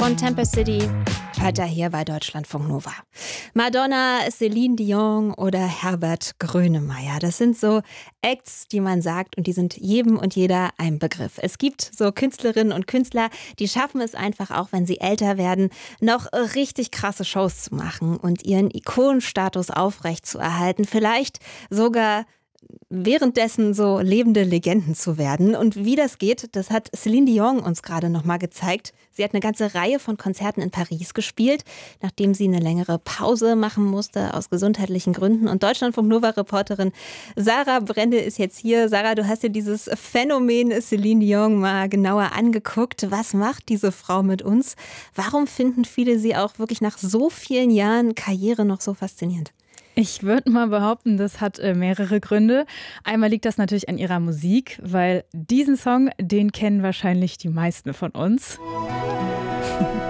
und Temple City hört er hier bei Deutschlandfunk Nova. Madonna, Celine Dion oder Herbert Grönemeyer, das sind so Acts, die man sagt und die sind jedem und jeder ein Begriff. Es gibt so Künstlerinnen und Künstler, die schaffen es einfach auch, wenn sie älter werden, noch richtig krasse Shows zu machen und ihren Ikonenstatus aufrechtzuerhalten. Vielleicht sogar währenddessen so lebende Legenden zu werden. Und wie das geht, das hat Celine Dion uns gerade nochmal gezeigt. Sie hat eine ganze Reihe von Konzerten in Paris gespielt, nachdem sie eine längere Pause machen musste aus gesundheitlichen Gründen. Und Deutschlandfunk-Nova-Reporterin Sarah Brende ist jetzt hier. Sarah, du hast dir dieses Phänomen Celine Dion mal genauer angeguckt. Was macht diese Frau mit uns? Warum finden viele sie auch wirklich nach so vielen Jahren Karriere noch so faszinierend? Ich würde mal behaupten, das hat mehrere Gründe. Einmal liegt das natürlich an ihrer Musik, weil diesen Song, den kennen wahrscheinlich die meisten von uns.